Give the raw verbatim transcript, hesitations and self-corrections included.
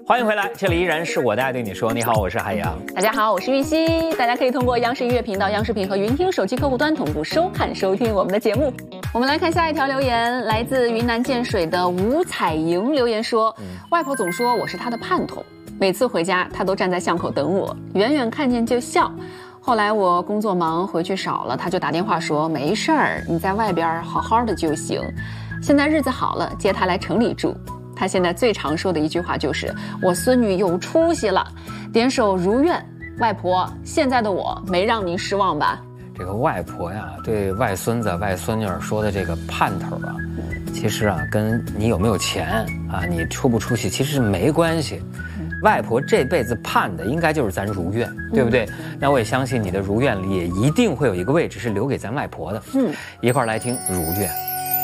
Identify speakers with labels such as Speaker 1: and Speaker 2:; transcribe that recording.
Speaker 1: 欢迎回来，这里依然是我的爱对你说。你好，我是海洋。
Speaker 2: 大家好，我是玉溪。大家可以通过央视音乐频道、央视频和云听手机客户端同步收看收听我们的节目。我们来看下一条留言，来自云南建水的吴彩莹留言说，嗯、外婆总说我是她的盼头，每次回家她都站在巷口等我，远远看见就笑。后来我工作忙，回去少了，她就打电话说没事儿，你在外边好好的就行。现在日子好了，接她来城里住。他现在最常说的一句话就是我孙女有出息了，点首如愿。外婆，现在的我没让您失望吧？
Speaker 1: 这个外婆呀，对外孙子外孙女儿说的这个盼头啊，其实啊跟你有没有钱啊，你出不出息其实是没关系。外婆这辈子盼的应该就是咱如愿，对不对？嗯、那我也相信你的如愿里也一定会有一个位置是留给咱外婆的。嗯，一块儿来听如愿。